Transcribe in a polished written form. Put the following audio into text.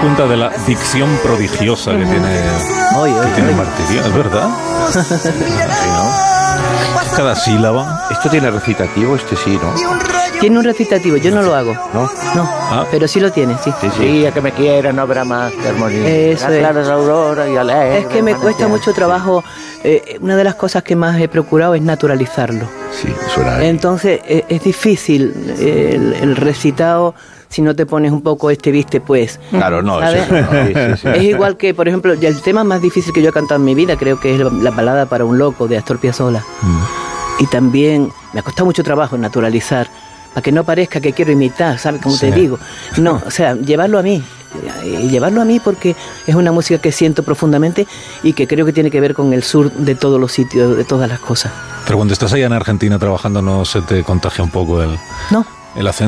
cuenta de la dicción prodigiosa que tiene Martirio, ¿es verdad? Cada sílaba. ¿Esto tiene recitativo? Sí, ¿no? Tiene un recitativo, yo no lo hago. ¿No? No, pero sí lo tiene, sí. Sí, a que me quiera, no habrá más que armonía. Eso es. Claras aurora y alegre. Es que me cuesta mucho trabajo. Una de las cosas que más he procurado es naturalizarlo. Sí, suena. Entonces es difícil el recitado si no te pones un poco viste pues. Claro, no. ¿Sabes? Sí. Es igual que, por ejemplo, el tema más difícil que yo he cantado en mi vida creo que es la balada para un loco de Astor Piazzolla. Y también me ha costado mucho trabajo naturalizar, para que no parezca que quiero imitar, ¿sabes? Como te digo. No, o sea, llevarlo a mí. Y llevarlo a mí porque es una música que siento profundamente y que creo que tiene que ver con el sur de todos los sitios, de todas las cosas. Pero cuando estás allá en Argentina trabajando, ¿no se te contagia un poco el acento?